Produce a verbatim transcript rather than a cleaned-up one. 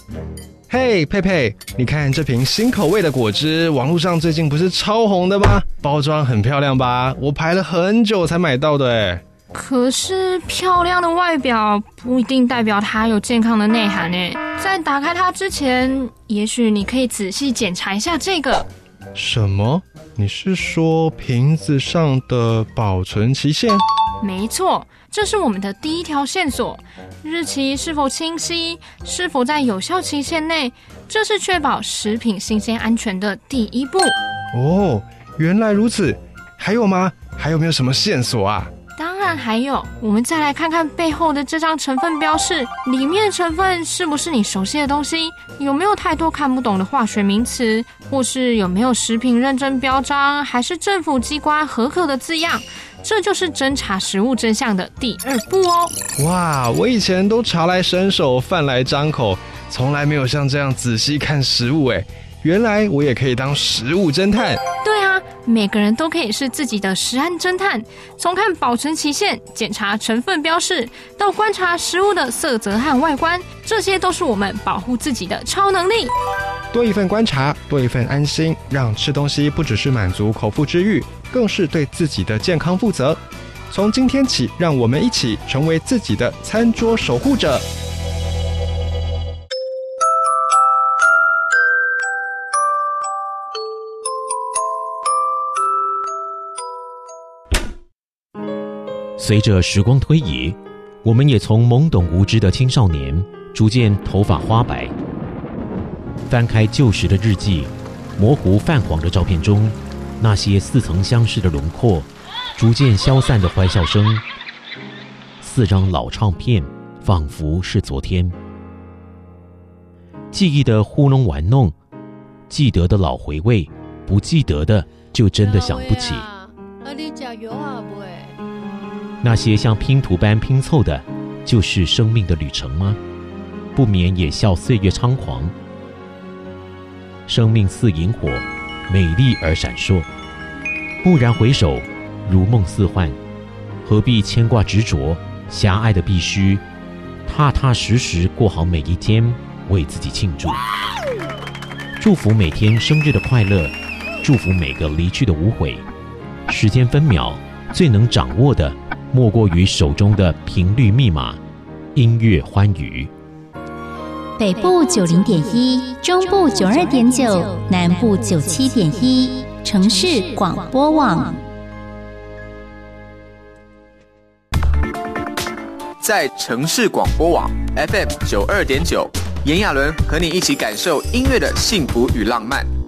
嘿，佩佩，你看这瓶新口味的果汁，网络上最近不是超红的吗？包装很漂亮吧？我排了很久才买到的诶。 可是漂亮的外表不一定代表它有健康的内涵诶。在打开它之前，也许你可以仔细检查一下这个。 什么？你是说瓶子上的保存期限？ 没错，这是我们的第一条线索，日期是否清晰，是否在有效期限内，这是确保食品新鲜安全的第一步。 哦，原来如此。还有吗？还有没有什么线索啊？ 当然还有，我们再来看看背后的这张成分标示，里面的成分是不是你熟悉的东西？有没有太多看不懂的化学名词？或是有没有食品认证标章，还是政府机关核可的字样？这就是侦查食物真相的第二步哦。 哇，我以前都茶来伸手，饭来张口，从来没有像这样仔细看食物诶。原来我也可以当食物侦探。 对啊，每个人都可以是自己的食安侦探，从看保存期限、检查成分标示，到观察食物的色泽和外观，这些都是我们保护自己的超能力。 多一份观察，多一份安心，让吃东西不只是满足口腹之欲，更是对自己的健康负责。从今天起，让我们一起成为自己的餐桌守护者。 随着时光推移，我们也从懵懂无知的青少年逐渐头发花白。翻开旧时的日记，模糊泛黄的照片中，那些似曾相识的轮廓，逐渐消散的欢笑声，四张老唱片仿佛是昨天。记忆的糊弄玩弄，记得的老回味，不记得的就真的想不起。那些像拼图般拼凑的，就是生命的旅程吗？不免也笑岁月猖狂。生命似萤火，美丽而闪烁。蓦然回首，如梦似幻。何必牵挂执着，狭隘的必须，踏踏实实过好每一天，为自己庆祝。祝福每天生日的快乐，祝福每个离去的无悔。时间分秒，最能掌握的莫过于手中的频率密码，音乐欢愉。 北部九零点一，中部九二点九，南部九七点一，城市广播网。 在城市广播网 F M 九二点九，炎亚纶和你一起感受音乐的幸福与浪漫。